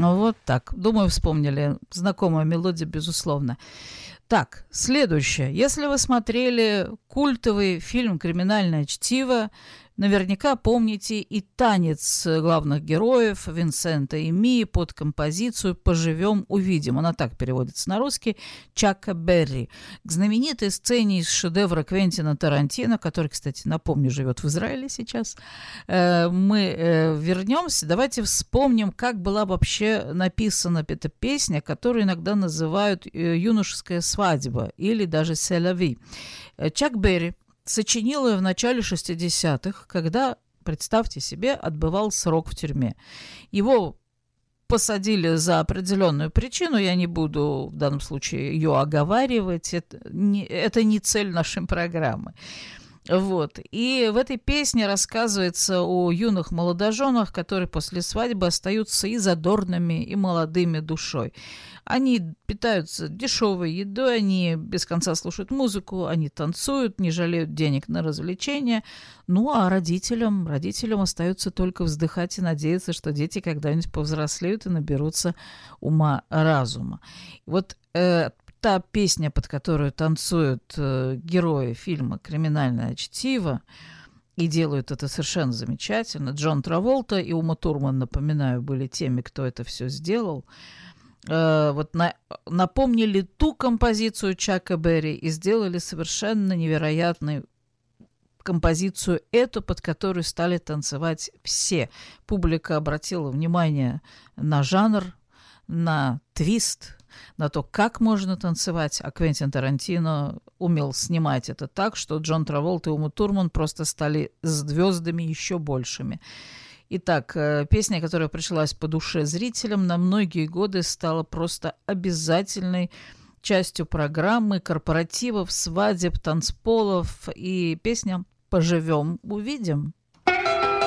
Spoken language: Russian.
Вот так. Думаю, вспомнили. Знакомая мелодия, безусловно. Так, следующее. Если вы смотрели культовый фильм «Криминальное чтиво», наверняка помните и танец главных героев Винсента и Мии под композицию «Поживем, увидим». Она так переводится на русский. Чака Берри. К знаменитой сцене из шедевра Квентина Тарантино, который, кстати, напомню, живет в Израиле сейчас, мы вернемся. Давайте вспомним, как была вообще написана эта песня, которую иногда называют «Юношеская свадьба» или даже «Селави». Чак Берри сочинил ее в начале 60-х, когда, представьте себе, отбывал срок в тюрьме. Его посадили за определенную причину, я не буду в данном случае ее оговаривать, это не цель нашей программы. Вот. И в этой песне рассказывается о юных молодоженах, которые после свадьбы остаются и задорными, и молодыми душой. Они питаются дешевой едой, они без конца слушают музыку, они танцуют, не жалеют денег на развлечения. Ну, а родителям остается только вздыхать и надеяться, что дети когда-нибудь повзрослеют и наберутся ума-разума. Вот та песня, под которую танцуют герои фильма «Криминальное чтиво», и делают это совершенно замечательно. Джон Траволта и Ума Турман, напоминаю, были теми, кто это все сделал. Напомнили ту композицию Чака Берри и сделали совершенно невероятную композицию эту, под которую стали танцевать все. Публика обратила внимание на жанр, на твист, на то, как можно танцевать, а Квентин Тарантино умел снимать это так, что Джон Траволта и Ума Турман просто стали звездами еще большими. Итак, песня, которая пришлась по душе зрителям, на многие годы стала просто обязательной частью программы, корпоративов, свадеб, танцполов, и песня «Поживем, увидим».